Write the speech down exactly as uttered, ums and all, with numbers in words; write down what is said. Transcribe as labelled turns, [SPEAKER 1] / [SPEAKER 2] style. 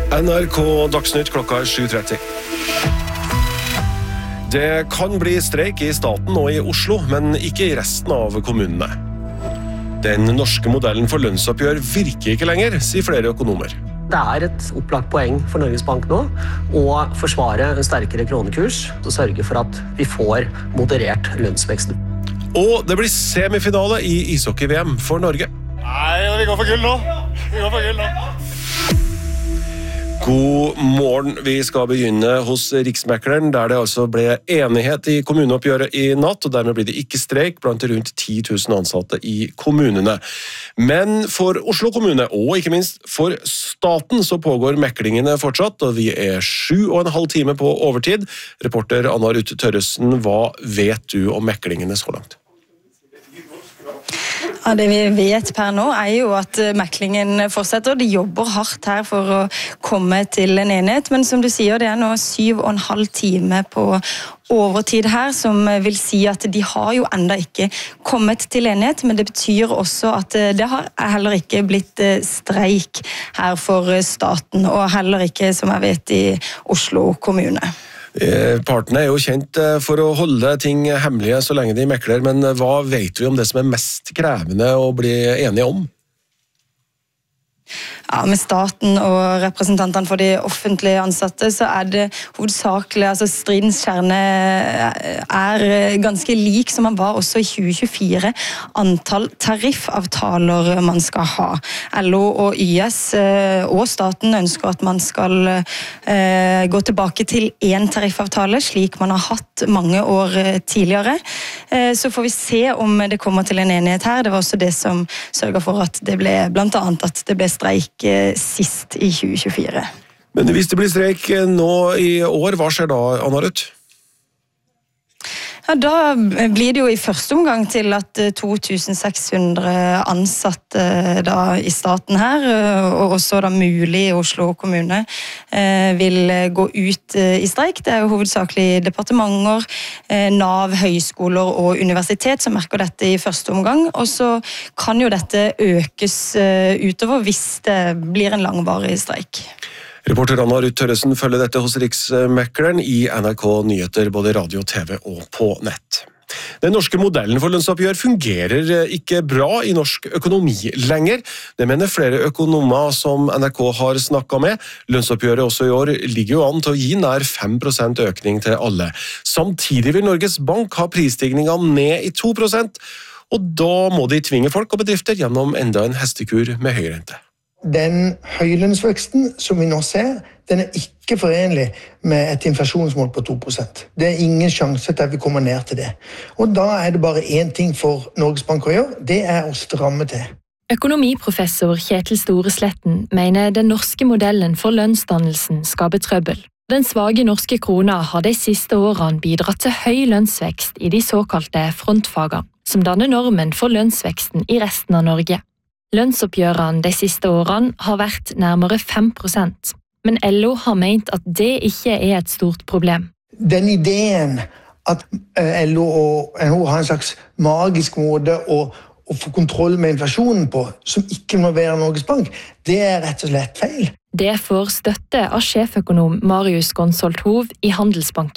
[SPEAKER 1] N R K Dagsnytt klokka er sju tretti. Det kan bli streik i staten og i Oslo, men ikke i resten av kommunene. Den norske modellen for lønnsoppgjør virker ikke lenger, sier flere økonomer.
[SPEAKER 2] Det er et opplagt poeng for Norges Bank nå å forsvare en sterkere kronekurs og sørge for at vi får moderert lønnsvekst.
[SPEAKER 1] Og det blir semifinale i ishockey-V M for Norge.
[SPEAKER 3] Nei, vi går for gull nå. Vi går for gull nå.
[SPEAKER 1] God morgen, vi skal begynne hos Riksmekleren, der det altså ble enighet i kommuneoppgjøret i natt, og dermed blir det ikke streik blant rundt ti tusen ansatte i kommunene. Men for Oslo kommune, og ikke minst for staten, så pågår meklingene fortsatt, og vi er sju og en halv time på overtid. Reporter Anna Ruth Tørresen, hva vet du om meklingene så langt?
[SPEAKER 4] Ja, det vi vet per nå er jo at meklingen fortsetter. De jobber hardt her for å komme til en enighet, men som du sier, det er nå syv og en halv time på overtid her, som vil si at de har jo enda ikke kommet til enighet, men det betyr også at det har heller ikke blitt streik her for staten, og heller ikke, som jeg vet, i Oslo kommune.
[SPEAKER 1] Partene er jo kjent for å holde ting hemmelige så lenge de mekler, men hva vet vi om det som er mest krevende å bli enige om?
[SPEAKER 4] Ja, med staten og representantene for de offentlige ansatte så er det hovedsakelig, altså stridens kjerne er ganske lik som man var også i tjue tjuefire, antall tariffavtaler man skal ha. L O og Y S og staten ønsker at man skal eh, gå tilbake til en tariffavtale, slik man har hatt mange år tidligere. Eh, så får vi se om det kommer til en enighet her. Det var også det som sørget for at det ble, blant annet at det ble streik sist i tjue tjuefire.
[SPEAKER 1] Men hvis det blir streik nå i år, hva skjer da, Anna Ruth?
[SPEAKER 4] Ja, da blir det jo i første omgang til at to tusen seks hundre ansatte da i staten her, og også da mulig i Oslo kommune, vil gå ut i streik. Det er jo hovedsakelig departementer, Nav, høyskoler og universitet som merker dette i første omgang, og så kan jo dette økes utover hvis det blir en langvarig streik.
[SPEAKER 1] Reporter Anna Ruth Tørresen følger dette hos Riksmekleren i N R K Nyheter, både radio, T V og på nett. Den norske modellen for lønnsoppgjør fungerer ikke bra i norsk økonomi lenger. Det mener flere økonomer som N R K har snakket med. Lønnsoppgjøret også i år ligger jo an til å gi nær fem prosent økning til alle. Samtidig vil Norges Bank ha prisstigningen ned i to prosent, og da må de tvinge folk og bedrifter gjennom enda en hestekur med høyrente.
[SPEAKER 5] Den høylønnsveksten som vi nå ser, den er ikke forenlig med et inflasjonsmål på to prosent. Det er ingen sjanse til at vi kommer ned til det. Og da er det bare én ting for Norges Bank å gjøre, det er å stramme til.
[SPEAKER 6] Økonomiprofessor Kjetil Storesletten mener den norske modellen for lønnsdannelsen skaper trøbbel. Den svage norske krona har de siste årene bidratt til høy lønnsvekst i de såkalte frontfagene, som danner normen for lønnsveksten i resten av Norge. Lønnsoppgjørene de siste årene har vært nærmere fem prosent, men L O har ment at det ikke er et stort problem.
[SPEAKER 5] Den ideen at L O og N H O har en slags magisk måte å, å få kontroll med inflasjonen på, som ikke involverer Norges Bank, det er rett og slett feil.
[SPEAKER 6] Det får støtte av sjeføkonom Marius Gonsoldt Hov i Handelsbanken.